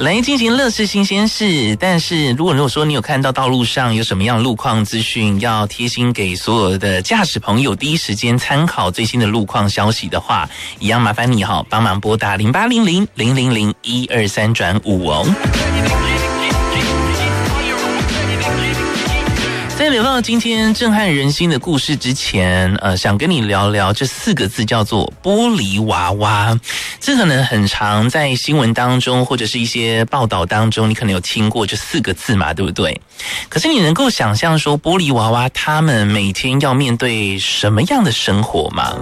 来进行乐视新鲜事。但是如果说你有看到道路上有什么样的路况资讯，要贴心给所有的驾驶朋友第一时间参考最新的路况消息的话，一样麻烦你帮忙拨打0800-000-123-5哦。在聊到今天震撼人心的故事之前，想跟你聊聊这4个字，叫做玻璃娃娃。这可能很常在新闻当中或者是一些报道当中，你可能有听过这4个字嘛，对不对？可是你能够想象说玻璃娃娃他们每天要面对什么样的生活吗？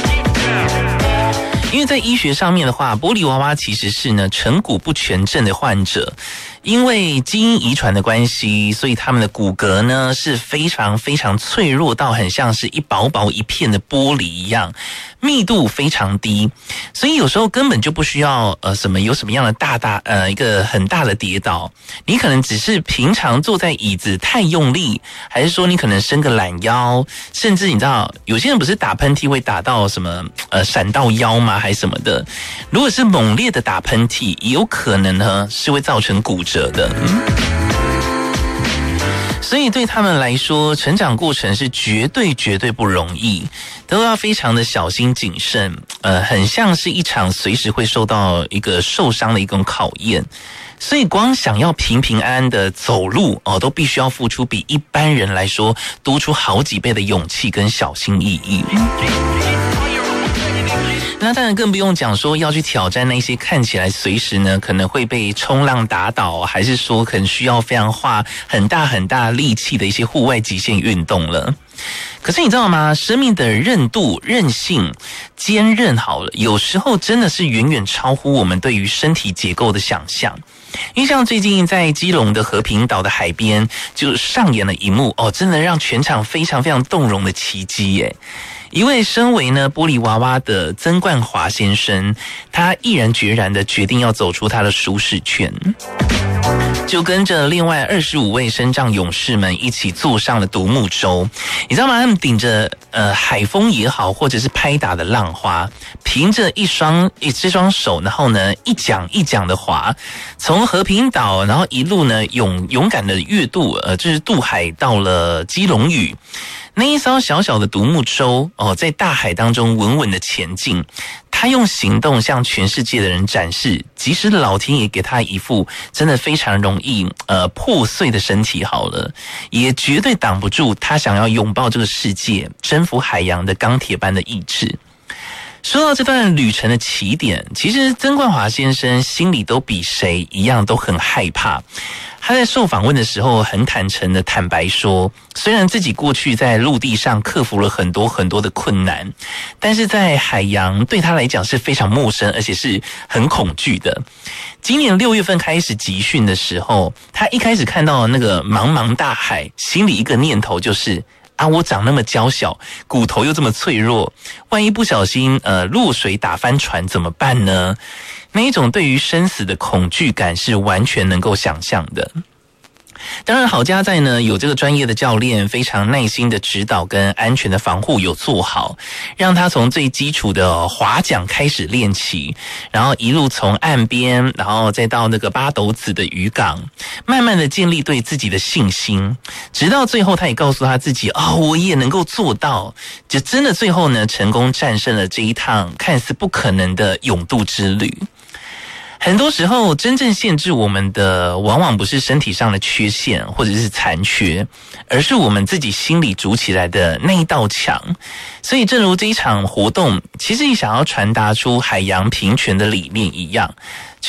因为在医学上面的话，玻璃娃娃其实是呢成骨不全症的患者，因为基因遗传的关系，所以他们的骨骼呢是非常非常脆弱到很像是一薄薄一片的玻璃一样，密度非常低，所以有时候根本就不需要有什么样的一个很大的跌倒，你可能只是平常坐在椅子太用力，还是说你可能伸个懒腰，甚至你知道有些人不是打喷嚏会打到什么闪到腰吗？还是什么的？如果是猛烈的打喷嚏，也有可能呢是会造成骨折的。所以对他们来说，成长过程是绝对不容易，都要非常的小心谨慎，很像是一场随时会受到一个受伤的一种考验。所以光想要平平安安的走路都必须要付出比一般人来说多出好几倍的勇气跟小心翼翼。那当然更不用讲说要去挑战那些看起来随时呢可能会被冲浪打倒，还是说可能需要非常花很大力气的一些户外极限运动了。可是你知道吗？生命的韧度、韧性、坚韧好了，有时候真的是远远超乎我们对于身体结构的想象。因为像最近在基隆的和平岛的海边，就上演了一幕真的让全场非常非常动容的奇迹耶。一位身为呢玻璃娃娃的曾冠华先生，他毅然决然的决定要走出他的舒适圈，就跟着另外25位身障勇士们一起坐上了独木舟。你知道吗？他们顶着海风也好，或者是拍打的浪花，凭着这双手，然后呢一桨一桨的划，从和平岛，然后一路呢勇敢的越渡就是渡海到了基隆屿。那一艘小小的独木舟在大海当中稳稳的前进，他用行动向全世界的人展示，即使老天爷给他一副真的非常容易破碎的身体好了，也绝对挡不住他想要拥抱这个世界、征服海洋的钢铁般的意志。说到这段旅程的起点，其实曾冠华先生心里都比谁一样都很害怕。他在受访问的时候很坦诚的坦白说，虽然自己过去在陆地上克服了很多的困难，但是在海洋对他来讲是非常陌生，而且是很恐惧的。今年6月份开始集训的时候，他一开始看到那个茫茫大海，心里一个念头就是我长那么娇小，骨头又这么脆弱，万一不小心落水打翻船怎么办呢？那一种对于生死的恐惧感是完全能够想象的。当然好家在呢有这个专业的教练非常耐心的指导跟安全的防护有做好，让他从最基础的划桨开始练起，然后一路从岸边，然后再到那个八斗子的渔港，慢慢的建立对自己的信心，直到最后他也告诉他自己我也能够做到，就真的最后呢成功战胜了这一趟看似不可能的泳渡之旅。很多时候真正限制我们的往往不是身体上的缺陷或者是残缺，而是我们自己心里筑起来的那一道墙。所以正如这一场活动其实也想要传达出海洋平权的理念一样，